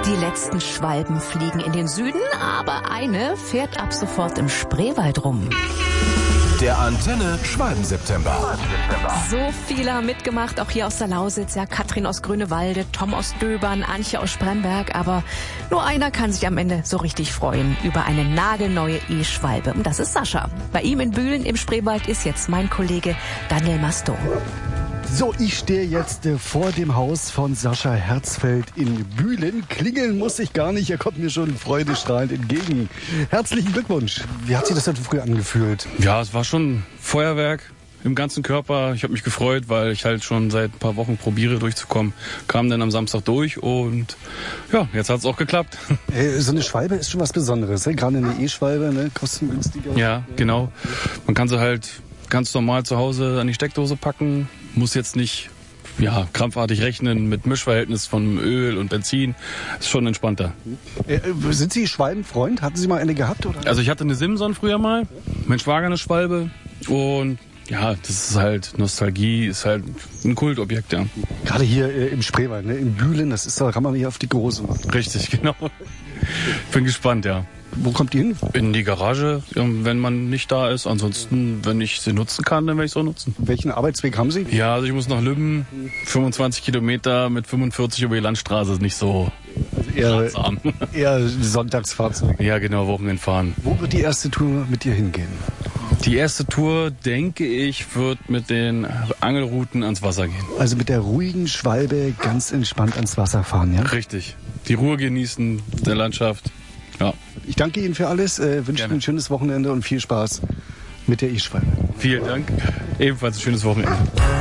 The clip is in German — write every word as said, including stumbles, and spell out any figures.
Die letzten Schwalben fliegen in den Süden, aber eine fährt ab sofort im Spreewald rum. Der Antenne Schwalben-September. So viele haben mitgemacht, auch hier aus der Lausitz, ja, Katrin aus Grünewalde, Tom aus Döbern, Antje aus Spremberg, aber nur einer kann sich am Ende so richtig freuen über eine nagelneue E-Schwalbe. Und das ist Sascha. Bei ihm in Bühlen im Spreewald ist jetzt mein Kollege Daniel Masto. So, ich stehe jetzt äh, vor dem Haus von Sascha Herzfeld in Bühlen. Klingeln muss ich gar nicht, er kommt mir schon freudestrahlend entgegen. Herzlichen Glückwunsch. Wie hat sich das heute früh angefühlt? Ja, es war schon Feuerwerk im ganzen Körper. Ich habe mich gefreut, weil ich halt schon seit ein paar Wochen probiere durchzukommen. Kam dann am Samstag durch und ja, jetzt hat es auch geklappt. Äh, so eine Schwalbe ist schon was Besonderes, ne? Gerade eine E-Schwalbe, ne? Kostengünstiger. Ja, genau. Man kann sie halt ganz normal zu Hause an die Steckdose packen. Muss jetzt nicht ja, krampfartig rechnen mit Mischverhältnis von Öl und Benzin. Ist schon entspannter. Äh, sind Sie Schwalbenfreund? Hatten Sie mal eine gehabt? Oder? Also ich hatte eine Simson früher mal. Mein Schwager eine Schwalbe. Und ja, das ist halt Nostalgie, ist halt ein Kultobjekt, ja. Gerade hier äh, im Spreewald, ne? In Bühlen, das ist, da kann man hier auf die Große machen. Richtig, genau. Bin gespannt, ja. Wo kommt die hin? In die Garage, wenn man nicht da ist. Ansonsten, wenn ich sie nutzen kann, dann werde ich sie auch nutzen. Welchen Arbeitsweg haben Sie? Ja, also ich muss nach Lübben, fünfundzwanzig Kilometer mit fünfundvierzig über die Landstraße, ist nicht so eher, ratsam. Eher Sonntagsfahrzeug. Ja, genau, Wochenend fahren. Wo wird die erste Tour mit dir hingehen? Die erste Tour, denke ich, wird mit den Angelrouten ans Wasser gehen. Also mit der ruhigen Schwalbe ganz entspannt ans Wasser fahren, ja? Richtig. Die Ruhe genießen, der Landschaft. Ja. Ich danke Ihnen für alles, äh, wünsche Ihnen ein schönes Wochenende und viel Spaß mit der E-Schwalbe. Vielen Dank. Ebenfalls ein schönes Wochenende.